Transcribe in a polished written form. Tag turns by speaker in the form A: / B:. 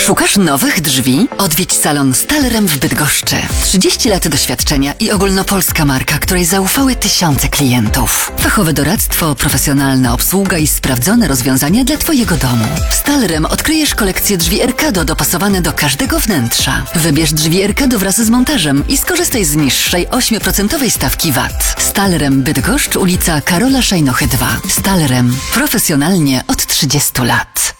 A: Szukasz nowych drzwi? Odwiedź salon Stalerem w Bydgoszczy. 30 lat doświadczenia i ogólnopolska marka, której zaufały tysiące klientów. Fachowe doradztwo, profesjonalna obsługa i sprawdzone rozwiązania dla Twojego domu. W Stalerem odkryjesz kolekcję drzwi Erkado dopasowane do każdego wnętrza. Wybierz drzwi Erkado wraz z montażem i skorzystaj z niższej 8% stawki VAT. Stalerem Bydgoszcz, ulica Karola Szajnochy 2. Stalerem. Profesjonalnie od 30 lat.